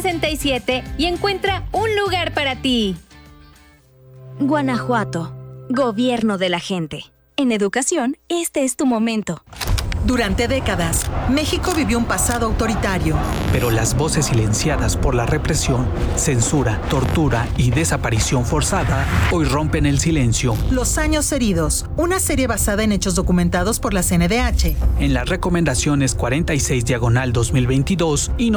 67 y encuentra un lugar para ti. Guanajuato, gobierno de la gente. En educación, este es tu momento. Durante décadas, México vivió un pasado autoritario. Pero las voces silenciadas por la represión, censura, tortura y desaparición forzada hoy rompen el silencio. Los años heridos, una serie basada en hechos documentados por la CNDH. En las recomendaciones 46/2022 y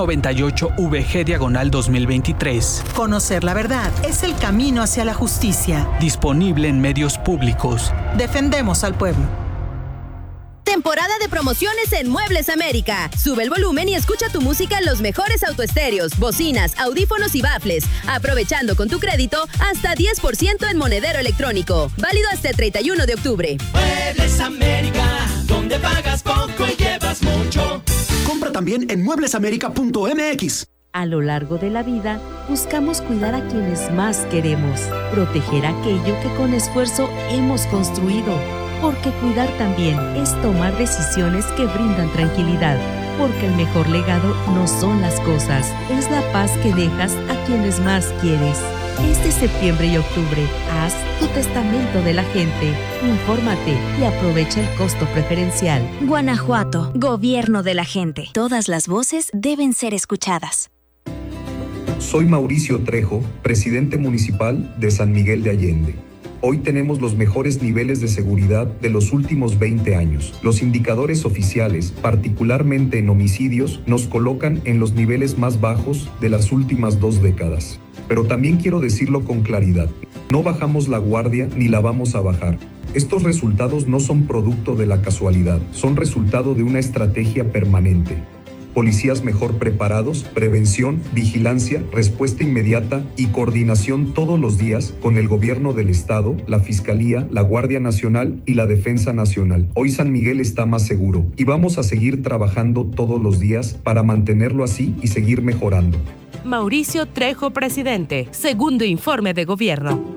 98/VG/2023. Conocer la verdad es el camino hacia la justicia. Disponible en medios públicos. Defendemos al pueblo. Temporada de promociones en Muebles América. Sube el volumen y escucha tu música en los mejores autoestéreos, bocinas, audífonos y bafles, aprovechando con tu crédito hasta 10% en monedero electrónico. Válido hasta el 31 de octubre. Muebles América, donde pagas poco y llevas mucho. Compra también en mueblesamerica.mx. A lo largo de la vida, buscamos cuidar a quienes más queremos, proteger aquello que con esfuerzo hemos construido. Porque cuidar también es tomar decisiones que brindan tranquilidad. Porque el mejor legado no son las cosas, es la paz que dejas a quienes más quieres. Este septiembre y octubre, haz tu testamento de la gente. Infórmate y aprovecha el costo preferencial. Guanajuato, gobierno de la gente. Todas las voces deben ser escuchadas. Soy Mauricio Trejo, presidente municipal de San Miguel de Allende. Hoy tenemos los mejores niveles de seguridad de los últimos 20 años. Los indicadores oficiales, particularmente en homicidios, nos colocan en los niveles más bajos de las últimas 2 décadas. Pero también quiero decirlo con claridad, no bajamos la guardia ni la vamos a bajar. Estos resultados no son producto de la casualidad, son resultado de una estrategia permanente. Policías mejor preparados, prevención, vigilancia, respuesta inmediata y coordinación todos los días con el gobierno del estado, la Fiscalía, la Guardia Nacional y la Defensa Nacional. Hoy San Miguel está más seguro y vamos a seguir trabajando todos los días para mantenerlo así y seguir mejorando. Mauricio Trejo, presidente. Segundo informe de gobierno.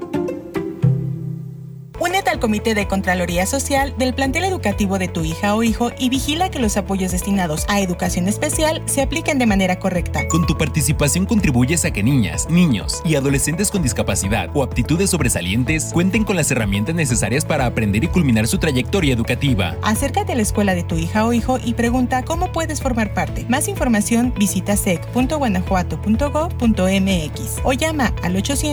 Únete al Comité de Contraloría Social del plantel educativo de tu hija o hijo y vigila que los apoyos destinados a educación especial se apliquen de manera correcta. Con tu participación contribuyes a que niñas, niños y adolescentes con discapacidad o aptitudes sobresalientes cuenten con las herramientas necesarias para aprender y culminar su trayectoria educativa. Acércate a la escuela de tu hija o hijo y pregunta cómo puedes formar parte. Más información visita sec.guanajuato.gov.mx o llama al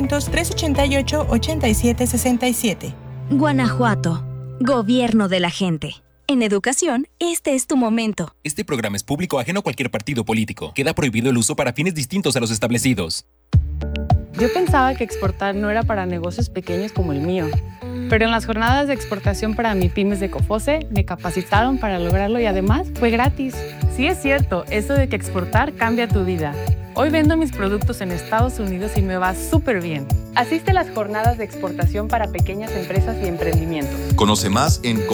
800-388-8767. Guanajuato, gobierno de la gente. En educación, este es tu momento. Este programa es público ajeno a cualquier partido político. Queda prohibido el uso para fines distintos a los establecidos. Yo pensaba que exportar no era para negocios pequeños como el mío. Pero en las jornadas de exportación para MIPYMES de COFOSE me capacitaron para lograrlo y además fue gratis. Sí es cierto, eso de que exportar cambia tu vida. Hoy vendo mis productos en Estados Unidos y me va súper bien. Asiste a las jornadas de exportación para pequeñas empresas y emprendimientos. Conoce más en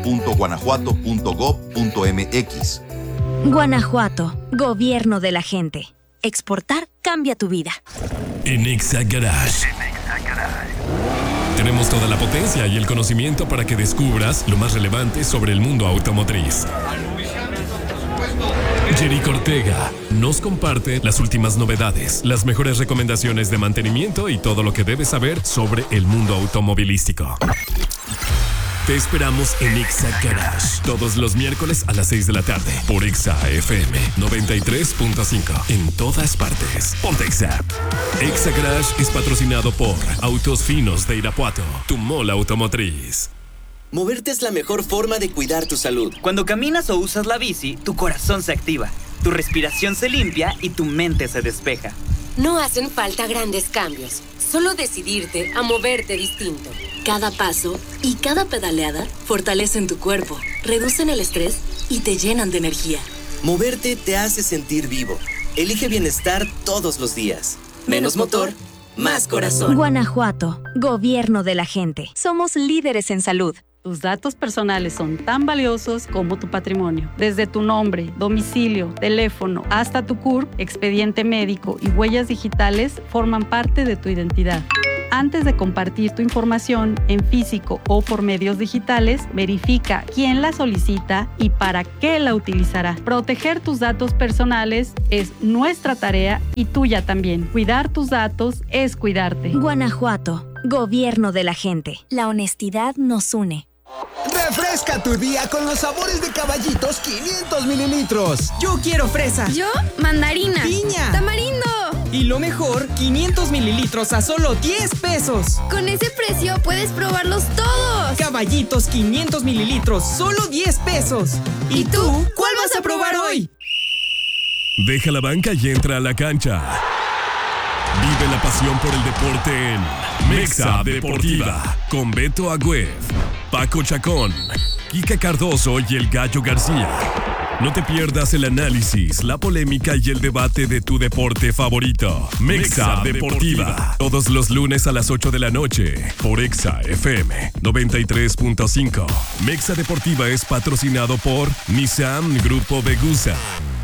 cofose.guanajuato.gov.mx. Guanajuato, gobierno de la gente. Exportar cambia tu vida. En Exa Garage. Tenemos toda la potencia y el conocimiento para que descubras lo más relevante sobre el mundo automotriz. Jerico Ortega nos comparte las últimas novedades, las mejores recomendaciones de mantenimiento y todo lo que debes saber sobre el mundo automovilístico. Te esperamos en Exa Garage todos los miércoles a las 6 de la tarde por Exa FM 93.5 en todas partes. Ponte Exa. Exa Garage es patrocinado por Autos Finos de Irapuato, tu mall automotriz. Moverte es la mejor forma de cuidar tu salud. Cuando caminas o usas la bici, tu corazón se activa, tu respiración se limpia y tu mente se despeja. No hacen falta grandes cambios, solo decidirte a moverte distinto. Cada paso y cada pedaleada fortalecen tu cuerpo, reducen el estrés y te llenan de energía. Moverte te hace sentir vivo. Elige bienestar todos los días. Menos motor, más corazón. Guanajuato, gobierno de la gente. Somos líderes en salud. Tus datos personales son tan valiosos como tu patrimonio. Desde tu nombre, domicilio, teléfono, hasta tu CURP, expediente médico y huellas digitales forman parte de tu identidad. Antes de compartir tu información en físico o por medios digitales, verifica quién la solicita y para qué la utilizará. Proteger tus datos personales es nuestra tarea y tuya también. Cuidar tus datos es cuidarte. Guanajuato, gobierno de la gente. La honestidad nos une. Refresca tu día con los sabores de Caballitos 500 mililitros. Yo quiero fresa. Yo, mandarina. Piña. Tamarindo. Y lo mejor, 500 mililitros a solo 10 pesos. Con ese precio puedes probarlos todos. Caballitos 500 mililitros, solo 10 pesos. ¿Y tú? ¿Cuál vas a probar hoy? Deja la banca y entra a la cancha. Vive la pasión por el deporte en Mexa Deportiva con Beto Agüed, Paco Chacón, Kika Cardoso y el Gallo García. No te pierdas el análisis, la polémica y el debate de tu deporte favorito. Mexa Deportiva. Todos los lunes a las 8 de la noche por Exa FM 93.5. Mexa Deportiva es patrocinado por Nissan Grupo Vegusa.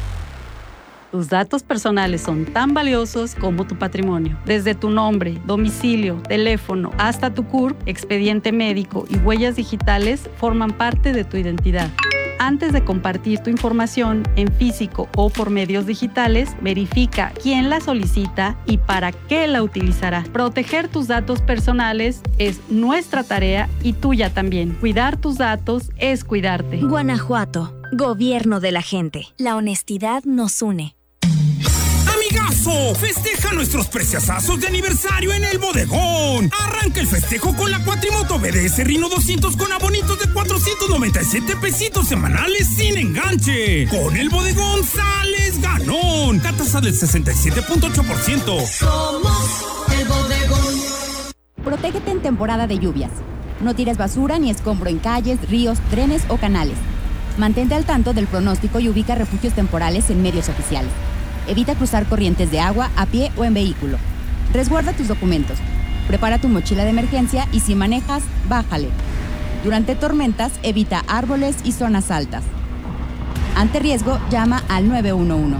Tus datos personales son tan valiosos como tu patrimonio. Desde tu nombre, domicilio, teléfono, hasta tu CURP, expediente médico y huellas digitales forman parte de tu identidad. Antes de compartir tu información en físico o por medios digitales, verifica quién la solicita y para qué la utilizará. Proteger tus datos personales es nuestra tarea y tuya también. Cuidar tus datos es cuidarte. Guanajuato, gobierno de la gente. La honestidad nos une. ¡Amigazo! Festeja nuestros preciosazos de aniversario en el bodegón. Arranca el festejo con la cuatrimoto BDS Rino 200 con abonitos de 497 pesitos semanales sin enganche. Con el bodegón sales ganón. Tasa del 67.8%. Somos el bodegón. Protégete en temporada de lluvias. No tires basura ni escombro en calles, ríos, trenes o canales. Mantente al tanto del pronóstico y ubica refugios temporales en medios oficiales. Evita cruzar corrientes de agua a pie o en vehículo. Resguarda tus documentos. Prepara tu mochila de emergencia y si manejas, bájale. Durante tormentas, evita árboles y zonas altas. Ante riesgo, llama al 911.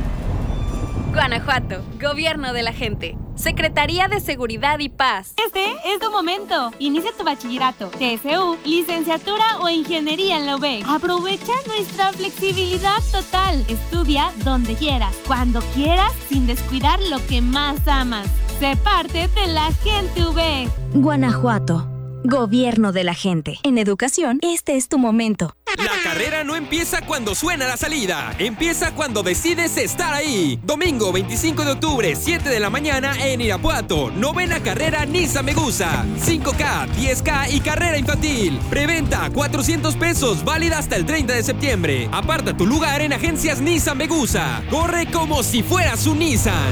Guanajuato, gobierno de la gente. Secretaría de Seguridad y Paz. Este es tu momento. Inicia tu bachillerato, TSU, licenciatura o ingeniería en la UBEC. Aprovecha nuestra flexibilidad total. Estudia donde quieras, cuando quieras, sin descuidar lo que más amas. Sé parte de la gente UBEC. Guanajuato, gobierno de la gente. En educación, este es tu momento. La carrera no empieza cuando suena la salida, empieza cuando decides estar ahí. Domingo 25 de octubre, 7 de la mañana en Irapuato. Novena carrera Nissan Megusa. 5K, 10K y carrera infantil. Preventa 400 pesos, válida hasta el 30 de septiembre. Aparta tu lugar en agencias Nissan Megusa. Corre como si fueras un Nissan.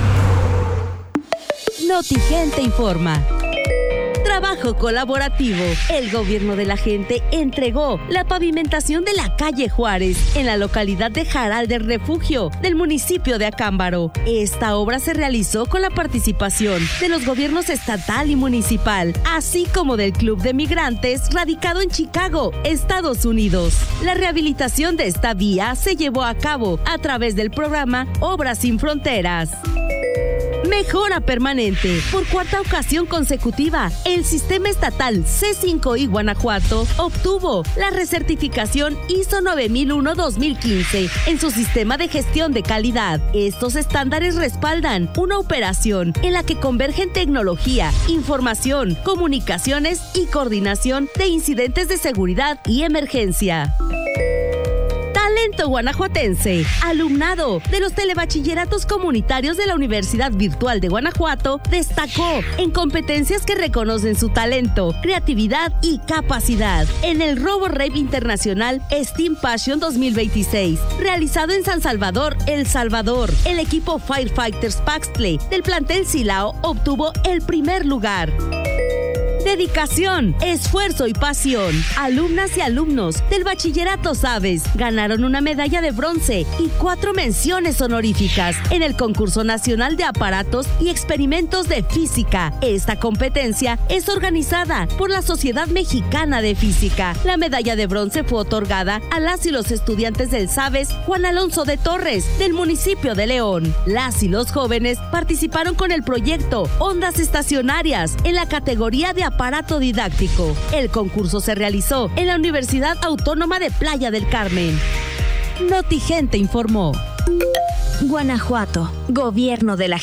Notigente informa. Trabajo colaborativo. El gobierno de la gente entregó la pavimentación de la calle Juárez en la localidad de Jaral del Refugio del municipio de Acámbaro. Esta obra se realizó con la participación de los gobiernos estatal y municipal, así como del Club de Migrantes radicado en Chicago, Estados Unidos. La rehabilitación de esta vía se llevó a cabo a través del programa Obras Sin Fronteras. Mejora permanente. Por cuarta ocasión consecutiva, el sistema estatal C5I Guanajuato obtuvo la recertificación ISO 9001-2015 en su sistema de gestión de calidad. Estos estándares respaldan una operación en la que convergen tecnología, información, comunicaciones y coordinación de incidentes de seguridad y emergencia. Talento guanajuatense. Alumnado de los telebachilleratos comunitarios de la Universidad Virtual de Guanajuato destacó en competencias que reconocen su talento, creatividad y capacidad en el Robo Rave Internacional Steam Passion 2026, realizado en San Salvador, El Salvador. El equipo Firefighters Paxtle del plantel Silao obtuvo el primer lugar. Dedicación, esfuerzo y pasión. Alumnas y alumnos del Bachillerato Sabes ganaron una medalla de bronce y 4 menciones honoríficas en el Concurso Nacional de Aparatos y Experimentos de Física. Esta competencia es organizada por la Sociedad Mexicana de Física. La medalla de bronce fue otorgada a las y los estudiantes del Sabes Juan Alonso de Torres, del municipio de León. Las y los jóvenes participaron con el proyecto Ondas Estacionarias en la categoría de aparato didáctico. El concurso se realizó en la Universidad Autónoma de Playa del Carmen. Notigente informó. Guanajuato, Gobierno de la